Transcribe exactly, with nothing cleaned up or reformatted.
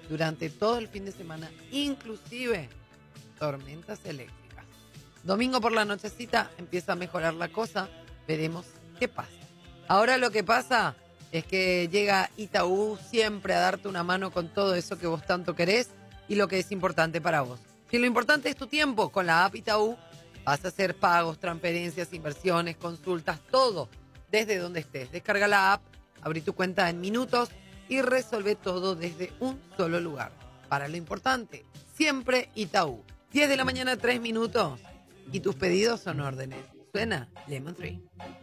durante todo el fin de semana, inclusive tormentas eléctricas. Domingo por la nochecita empieza a mejorar la cosa, veremos qué pasa. Ahora lo que pasa es que llega Itaú siempre a darte una mano con todo eso que vos tanto querés y lo que es importante para vos. Si lo importante es tu tiempo, con la app Itaú vas a hacer pagos, transferencias, inversiones, consultas, todo desde donde estés. Descarga la app, abrí tu cuenta en minutos y resolve todo desde un solo lugar. Para lo importante, siempre Itaú. diez de la mañana, tres minutos. Y tus pedidos son órdenes. Suena Lemon Tree.